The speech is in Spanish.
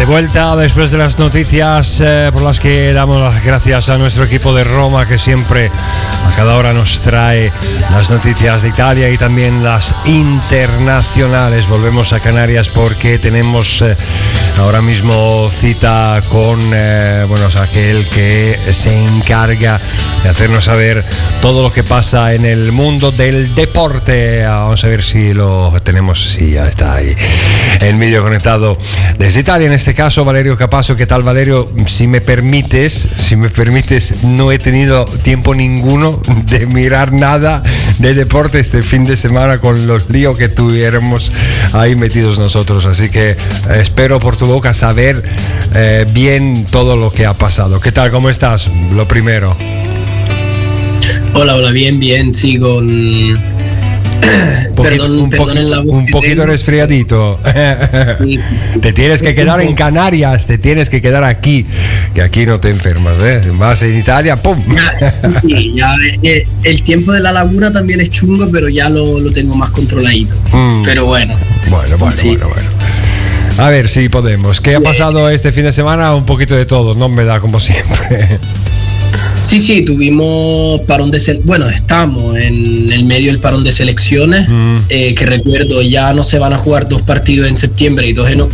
vuelta después de las noticias por las que damos las gracias a nuestro equipo de Roma, que siempre a cada hora nos trae las noticias de Italia y también las internacionales. Volvemos a Canarias porque tenemos ahora mismo cita con aquel que se encarga de hacernos saber todo lo que pasa en el mundo del deporte. Vamos a ver si lo tenemos. Sí, ya está ahí en vídeo conectado desde Italia, en este caso Valerio Capasso. ¿Qué tal, Valerio? Si me permites, no he tenido tiempo ninguno de mirar nada de deporte este fin de semana con los líos que tuviéramos ahí metidos nosotros, así que espero por tu boca saber bien todo lo que ha pasado. ¿Qué tal? ¿Cómo estás? Lo primero. Hola, bien, sí, con... Perdón la voz. Un poquito resfriadito. Sí. Te tienes que quedar en Canarias, te tienes que quedar aquí, que aquí no te enfermas, ¿eh? Vas en Italia, ¡pum! Sí, ya, el tiempo de la laguna también es chungo, pero ya lo tengo más controladito. Pero bueno. Bueno. A ver si podemos. ¿Qué ha pasado este fin de semana? Un poquito de todo, no me da como siempre. Sí, tuvimos parón de estamos en el medio del parón de selecciones, que recuerdo, ya no se van a jugar 2 partidos en septiembre y 2 en octubre.